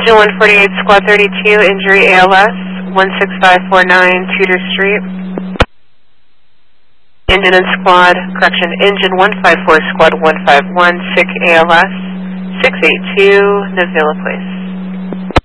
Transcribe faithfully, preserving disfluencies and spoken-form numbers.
Engine one forty-eight, Squad thirty-two, injury A L S, one six five four nine Tudor Street. Engine and Squad, correction, Engine one five four, Squad one five one, sick A L S, six eight two, Navilla Place.